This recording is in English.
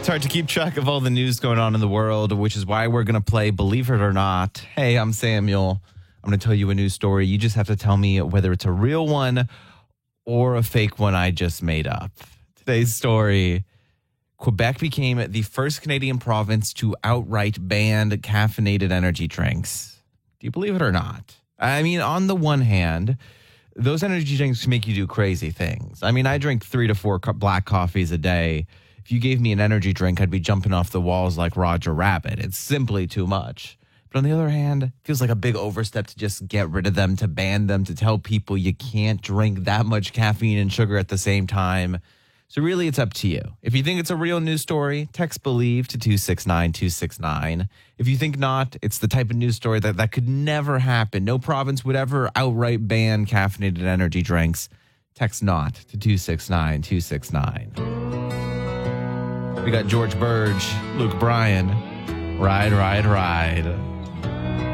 It's hard to keep track of all the news going on in the world, which is why we're going to play Believe It or Not. Hey, I'm Samuel. I'm going to tell you a news story. You just have to tell me whether it's a real one or a fake one I just made up. Today's story: Quebec became the first Canadian province to outright ban caffeinated energy drinks. Do you believe it or not? I mean, on the one hand, those energy drinks make you do crazy things. I mean, I drink 3 to 4 black coffees a day. If you gave me an energy drink, I'd be jumping off the walls like Roger Rabbit. It's simply too much. But on the other hand, it feels like a big overstep to just get rid of them, to ban them, to tell people you can't drink that much caffeine and sugar at the same time. So really, it's up to you. If you think it's a real news story, text BELIEVE to 269-269. If you think not, it's the type of news story that could never happen. No province would ever outright ban caffeinated energy drinks. Text NOT to 269-269. We got George Burge, Luke Bryan, Ride, Ride, Ride.